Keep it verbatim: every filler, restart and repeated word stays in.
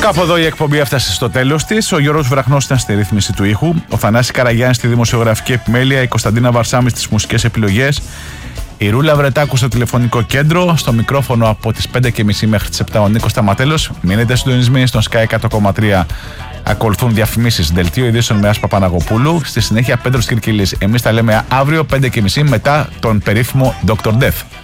Κάπου εδώ η εκπομπή έφτασε στο τέλος της. Ο Γιώργος Βραχνός ήταν στη ρύθμιση του ήχου. Ο Θανάσης Καραγιάννης στη δημοσιογραφική επιμέλεια. Η Κωνσταντίνα Βαρσάμη στις μουσικές επιλογές. Η Ρούλα Βρετάκου στο τηλεφωνικό κέντρο. Στο μικρόφωνο από τις πέντε και μισή μέχρι τις επτά ο Νίκος Σταματέλος. Μείνετε συντονισμένοι στον Sky εκατό κόμμα τρία. Ακολουθούν διαφημίσεις. Δελτίο ειδήσεων με Άσπα Παπαναγοπούλου. Στη συνέχεια Πέτρος Κυρκυλής. Εμείς τα λέμε αύριο πέντε και μισή μετά τον περίφημο ντόκτορ Death.